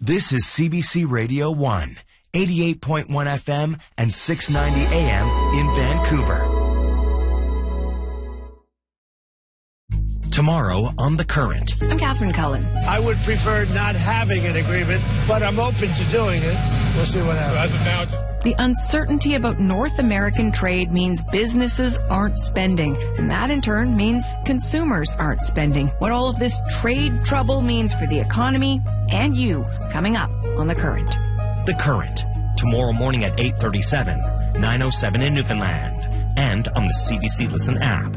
This is CBC Radio 1, 88.1 FM and 690 AM in Vancouver. Tomorrow on The Current. I'm Catherine Cullen. I would prefer not having an agreement, but I'm open to doing it. We'll see what happens. The uncertainty about North American trade means businesses aren't spending, and that in turn means consumers aren't spending. What all of this trade trouble means for the economy and you, coming up on The Current. The Current, tomorrow morning at 8:37, 9:07 in Newfoundland, and on the CBC Listen app.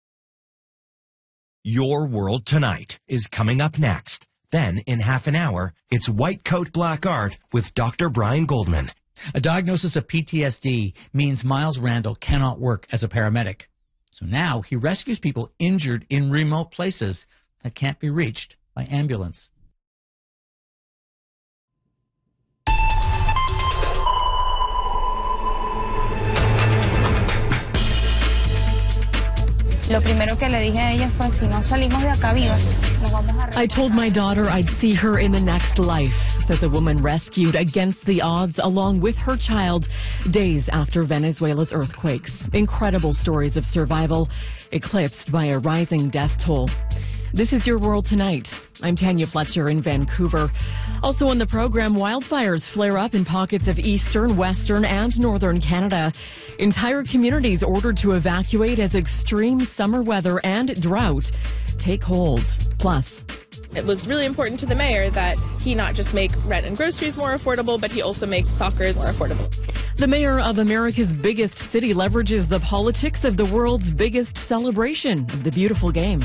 Your World Tonight is coming up next. Then, in half an hour, it's White Coat Black Art with Dr. Brian Goldman. A diagnosis of PTSD means Miles Randall cannot work as a paramedic. So now he rescues people injured in remote places that can't be reached by ambulance. Lo primero que le dije a ella fue, si no salimos de acá vivas, nos vamos a... I told my daughter I'd see her in the next life, says a woman rescued against the odds along with her child days after Venezuela's earthquakes. Incredible stories of survival, eclipsed by a rising death toll. This is Your World Tonight. I'm Tanya Fletcher in Vancouver. Also on the program, wildfires flare up in pockets of eastern, western, and northern Canada. Entire communities ordered to evacuate as extreme summer weather and drought take hold. Plus, it was really important to the mayor that he not just make rent and groceries more affordable, but he also makes soccer more affordable. The mayor of America's biggest city leverages the politics of the world's biggest celebration of the beautiful game.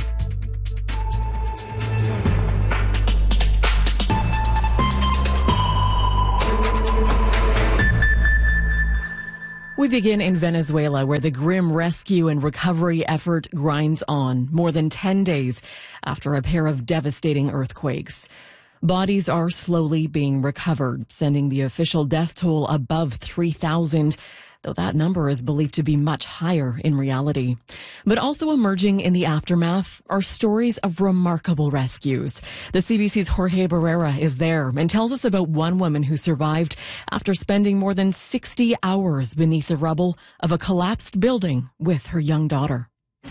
We begin in Venezuela, where the grim rescue and recovery effort grinds on more than 10 days after a pair of devastating earthquakes. Bodies are slowly being recovered, sending the official death toll above 3,000, though that number is believed to be much higher in reality. But also emerging in the aftermath are stories of remarkable rescues. The CBC's Jorge Barrera is there and tells us about one woman who survived after spending more than 60 hours beneath the rubble of a collapsed building with her young daughter.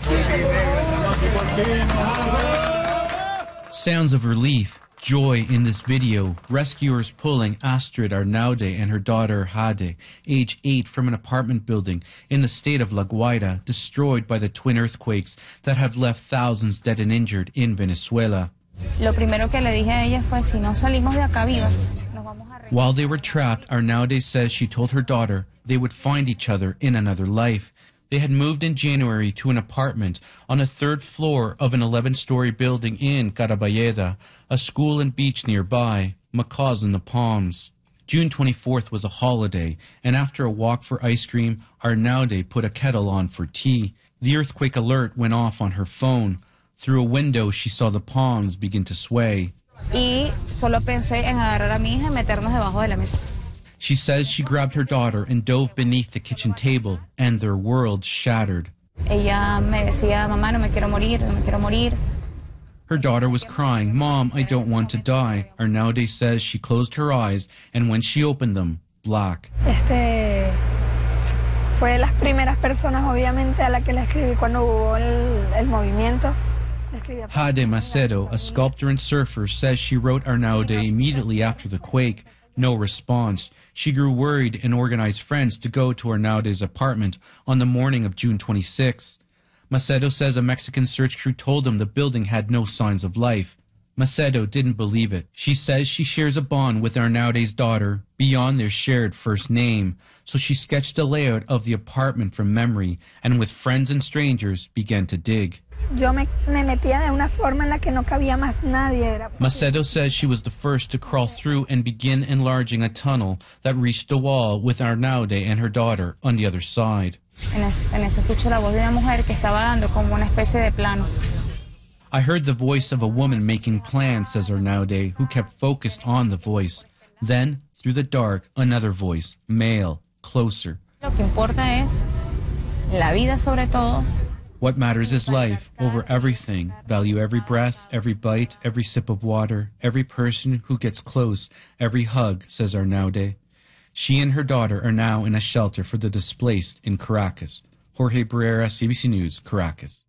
Sounds of relief. Joy in this video. Rescuers pulling Astrid Arnaude and her daughter Jade, age 8, from an apartment building in the state of La Guaira, destroyed by the twin earthquakes that have left thousands dead and injured in Venezuela. Lo primero que le dije a ella fue, si no salimos de acá vivas, nos vamos a... While they were trapped, Arnaude says she told her daughter they would find each other in another life. They had moved in January to an apartment on a third floor of an 11-story building in Caraballeda, a school and beach nearby, Macaws in the Palms. June 24th was a holiday, and after a walk for ice cream, Arnaude put a kettle on for tea. The earthquake alert went off on her phone. Through a window, she saw the palms begin to sway. Y solo pensé en agarrar a mi hija y meternos debajo de la mesa. She says she grabbed her daughter and dove beneath the kitchen table, and their world shattered. Ella me decía, mamá, no me quiero morir, no me quiero morir. Her daughter was crying, Mom, I don't want to die. Arnaude says she closed her eyes, and when she opened them, black. Fue de las primeras personas, obviamente, a la que le escribí cuando hubo el movimiento. Jade Macedo, a sculptor and surfer, says she wrote Arnaude immediately after the quake. No response. She grew worried and organized friends to go to Arnaude's apartment on the morning of June 26. Macedo says a Mexican search crew told him the building had no signs of life. Macedo didn't believe it. She says she shares a bond with Arnaude's daughter beyond their shared first name, so she sketched a layout of the apartment from memory and with friends and strangers began to dig. Macedo says she was the first to crawl through and begin enlarging a tunnel that reached the wall with Arnaude and her daughter on the other side. En eso escucho la voz de una mujer que estaba dando como una especie de plano. I heard the voice of a woman making plans, says Arnaude, who kept focused on the voice. Then, through the dark, another voice, male, closer. Lo que importa es la vida sobre todo. What matters is life over everything. Value every breath, every bite, every sip of water, every person who gets close, every hug, says Arnaude. She and her daughter are now in a shelter for the displaced in Caracas. Jorge Barrera, CBC News, Caracas.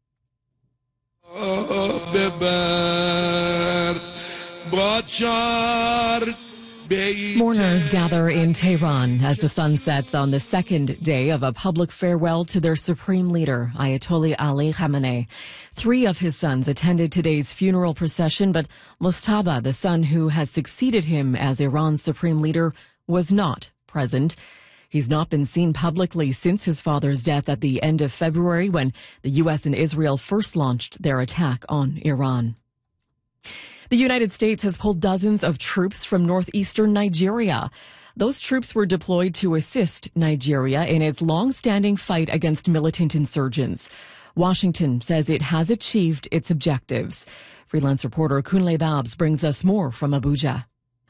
Mourners gather in Tehran as the sun sets on the second day of a public farewell to their supreme leader, Ayatollah Ali Khamenei. 3 of his sons attended today's funeral procession, but Moshtaba, the son who has succeeded him as Iran's supreme leader, was not present. He's not been seen publicly since his father's death at the end of February, when the U.S. and Israel first launched their attack on Iran. The United States has pulled dozens of troops from northeastern Nigeria. Those troops were deployed to assist Nigeria in its long-standing fight against militant insurgents. Washington says it has achieved its objectives. Freelance reporter Kunle Babs brings us more from Abuja.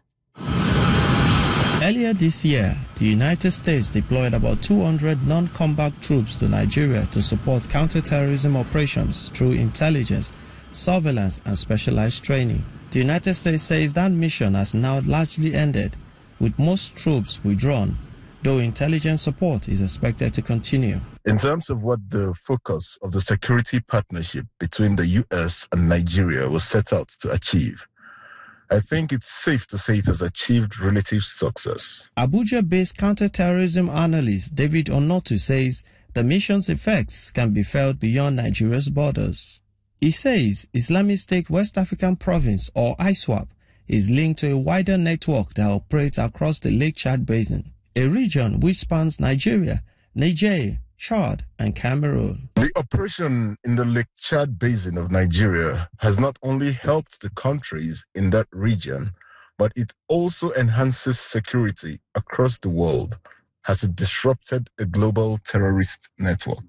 Earlier this year, the United States deployed about 200 non-combat troops to Nigeria to support counter-terrorism operations through intelligence, surveillance, and specialized training. The United States says that mission has now largely ended, with most troops withdrawn, though intelligence support is expected to continue. In terms of what the focus of the security partnership between the U.S. and Nigeria was set out to achieve, I think it's safe to say it has achieved relative success. Abuja-based counter-terrorism analyst David Onotu says the mission's effects can be felt beyond Nigeria's borders. He says Islamic State West African Province, or ISWAP, is linked to a wider network that operates across the Lake Chad Basin, a region which spans Nigeria, Niger, Chad, and Cameroon. The operation in the Lake Chad Basin of Nigeria has not only helped the countries in that region, but it also enhances security across the world as it disrupted a global terrorist network.